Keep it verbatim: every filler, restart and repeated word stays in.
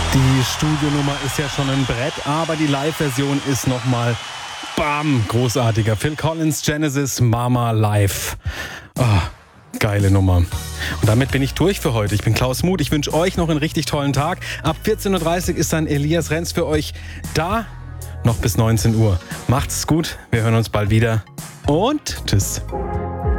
Die Studionummer ist ja schon ein Brett, aber die Live-Version ist nochmal bam, großartiger. Phil Collins, Genesis, Mama Live. Oh, geile Nummer. Und damit bin ich durch für heute. Ich bin Klaus Muth. Ich wünsche euch noch einen richtig tollen Tag. Ab vierzehn Uhr dreißig ist dann Elias Renz für euch da. Noch bis neunzehn Uhr. Macht's gut. Wir hören uns bald wieder. Und tschüss.